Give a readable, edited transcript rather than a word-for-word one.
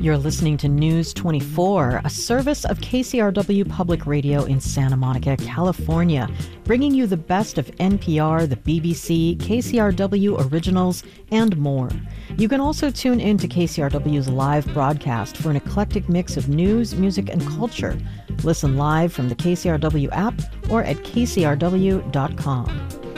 You're listening to News 24, a service of KCRW Public Radio in Santa Monica, California, bringing you the best of NPR, the BBC, KCRW originals, and more. You can also tune in to KCRW's live broadcast for an eclectic mix of news, music, and culture. Listen live from the KCRW app or at kcrw.com.